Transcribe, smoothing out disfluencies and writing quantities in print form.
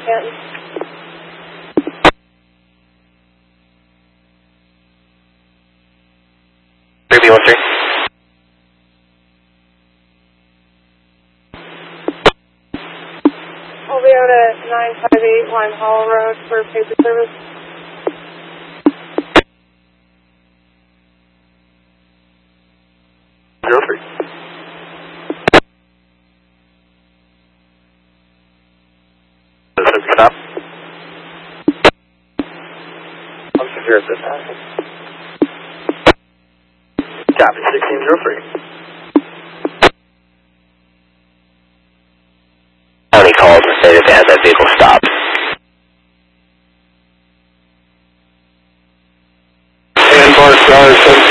Canton. 3B13. I'll be out at 958 Lime Hollow Road for paper service. Stop. I'm severe at this time. Copy, 1603. County calls and stated they had that vehicle stopped. And Bart,